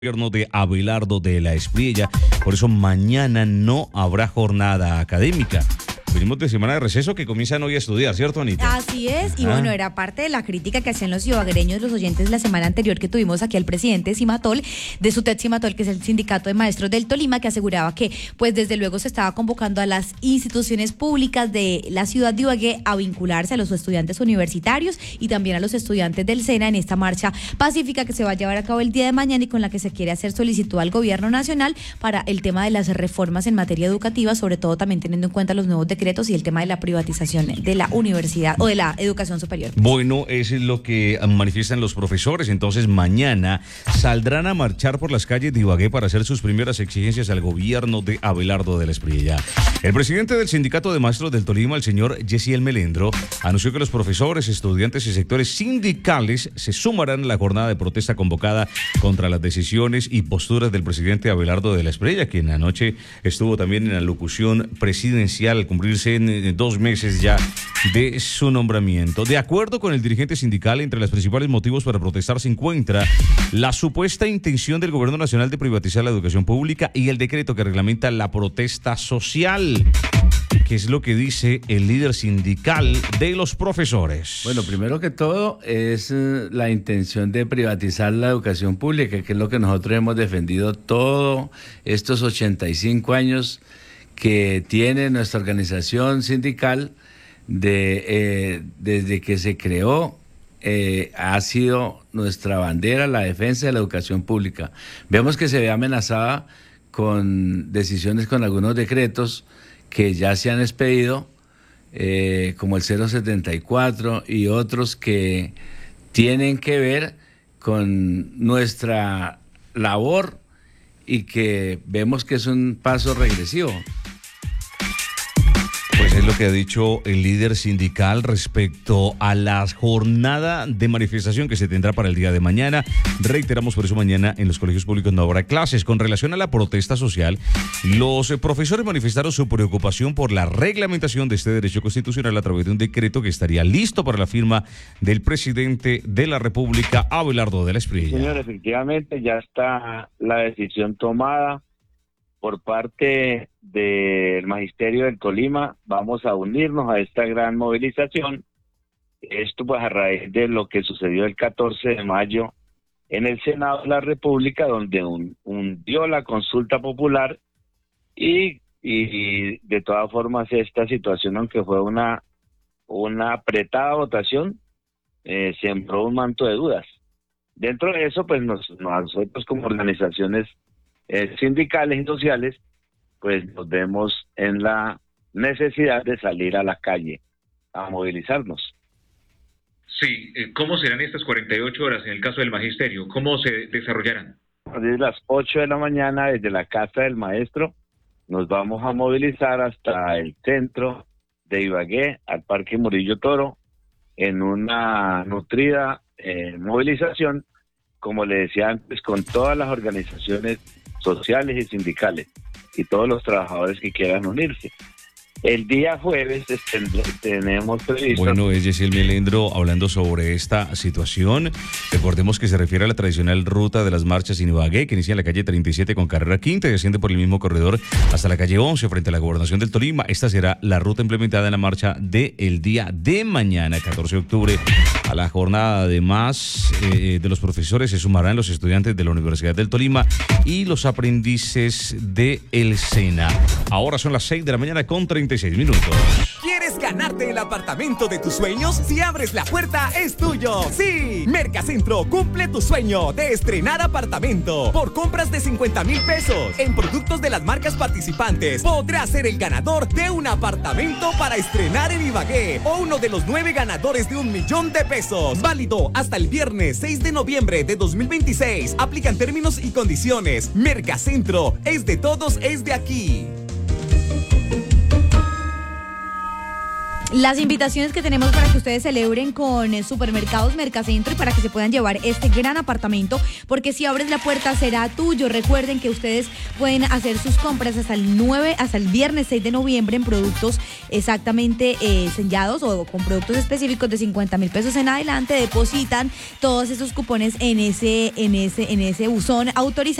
Gobierno de Abelardo de la Espriella. Por eso mañana no habrá jornada académica. Venimos de semana de receso que comienzan hoy a estudiar, ¿cierto, Anita? Así es, y bueno, era parte de la crítica que hacían los ibaguereños, los oyentes, la semana anterior que tuvimos aquí al presidente Cimatol, de SUTED Cimatol, que es el sindicato de maestros del Tolima, que aseguraba que, pues desde luego se estaba convocando a las instituciones públicas de la ciudad de Ibagué a vincularse a los estudiantes universitarios y también a los estudiantes del SENA en esta marcha pacífica que se va a llevar a cabo el día de mañana y con la que se quiere hacer solicitud al gobierno nacional para el tema de las reformas en materia educativa, sobre todo también teniendo en cuenta los nuevos decretos y el tema de la privatización de la universidad o de la educación superior. Bueno, eso es lo que manifiestan los profesores. Entonces mañana saldrán a marchar por las calles de Ibagué para hacer sus primeras exigencias al gobierno de Abelardo de la Espriella. El presidente del Sindicato de Maestros del Tolima, el señor Yesiel Melendro, anunció que los profesores, estudiantes y sectores sindicales se sumarán a la jornada de protesta convocada contra las decisiones y posturas del presidente Abelardo de la Espriella, quien anoche estuvo también en la locución presidencial al cumplirse en 2 meses ya de su nombramiento. De acuerdo con el dirigente sindical, entre los principales motivos para protestar se encuentra la supuesta intención del gobierno nacional de privatizar la educación pública y el decreto que reglamenta la protesta social, que es lo que dice el líder sindical de los profesores. Bueno, primero que todo es la intención de privatizar la educación pública, que es lo que nosotros hemos defendido todos estos 85 años que tiene nuestra organización sindical desde que se creó. Ha sido nuestra bandera la defensa de la educación pública. Vemos que se ve amenazada con decisiones, con algunos decretos que ya se han expedido, como el 074 y otros que tienen que ver con nuestra labor y que vemos que es un paso regresivo. Pues es lo que ha dicho el líder sindical respecto a la jornada de manifestación que se tendrá para el día de mañana. Reiteramos, por eso mañana en los colegios públicos no habrá clases. Con relación a la protesta social, los profesores manifestaron su preocupación por la reglamentación de este derecho constitucional a través de un decreto que estaría listo para la firma del presidente de la República, Abelardo de la Espriella. Señor, efectivamente ya está la decisión tomada por parte del Magisterio del Tolima. Vamos a unirnos a esta gran movilización. Esto pues a raíz de lo que sucedió el 14 de mayo en el Senado de la República, donde hundió la consulta popular y de todas formas esta situación, aunque fue una apretada votación, sembró un manto de dudas. Dentro de eso, pues nosotros como organizaciones sindicales y sociales, pues nos vemos en la necesidad de salir a la calle a movilizarnos. Sí, ¿cómo serán estas 48 horas en el caso del magisterio? ¿Cómo se desarrollarán? Desde las 8 de la mañana, desde la Casa del Maestro, nos vamos a movilizar hasta el centro de Ibagué, al Parque Murillo Toro, en una nutrida movilización, como le decía antes, con todas las organizaciones sociales y sindicales y todos los trabajadores que quieran unirse. El día jueves tenemos previsto... Bueno, es Yesiel Melendro hablando sobre esta situación. Recordemos que se refiere a la tradicional ruta de las marchas en Ibagué, que inicia en la calle 37 con carrera quinta y desciende por el mismo corredor hasta la calle 11 frente a la Gobernación del Tolima. Esta será la ruta implementada en la marcha del día de mañana, 14 de octubre. A la jornada, además de los profesores, se sumarán los estudiantes de la Universidad del Tolima y los aprendices de el SENA. Ahora son las 6 de la mañana con 36 minutos. ¿Quieres ganarte el apartamento de tus sueños? Si abres la puerta, es tuyo. ¡Sí! Mercacentro cumple tu sueño de estrenar apartamento. Por compras de 50,000 pesos en productos de las marcas participantes, podrás ser el ganador de un apartamento para estrenar en Ibagué o uno de los 9 ganadores de 1,000,000 de pesos. Válido hasta el viernes 6 de noviembre de 2026. Aplican términos y condiciones. Mercacentro es de todos, es de aquí. Las invitaciones que tenemos para que ustedes celebren con Supermercados Mercacentro y para que se puedan llevar este gran apartamento, porque si abres la puerta será tuyo. Recuerden que ustedes pueden hacer sus compras hasta el viernes 6 de noviembre en productos exactamente sellados o con productos específicos de 50,000 pesos en adelante. Depositan todos esos cupones en ese buzón autorizado